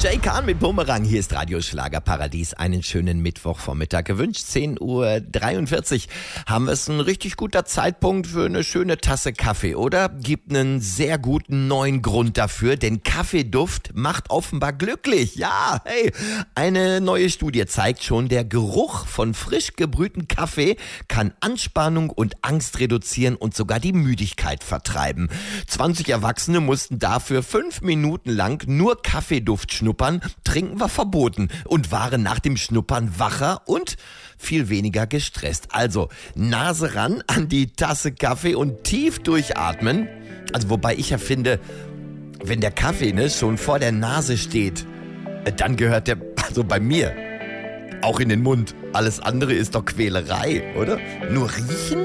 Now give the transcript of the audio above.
Jay Kahn mit Bumerang, hier ist Radio Schlagerparadies. Einen schönen Mittwochvormittag gewünscht. 10:43 Uhr haben wir es. Ein richtig guter Zeitpunkt für eine schöne Tasse Kaffee, oder? Gibt einen sehr guten neuen Grund dafür, denn Kaffeeduft macht offenbar glücklich. Ja, hey, eine neue Studie zeigt schon, der Geruch von frisch gebrühtem Kaffee kann Anspannung und Angst reduzieren und sogar die Müdigkeit vertreiben. 20 Erwachsene mussten dafür 5 Minuten lang nur Kaffeeduft schnuppern. Trinken war verboten und waren nach dem Schnuppern wacher und viel weniger gestresst. Also Nase ran an die Tasse Kaffee und tief durchatmen. Also wobei ich ja finde, wenn der Kaffee schon vor der Nase steht, dann gehört der, also bei mir, auch in den Mund. Alles andere ist doch Quälerei, oder? Nur riechen?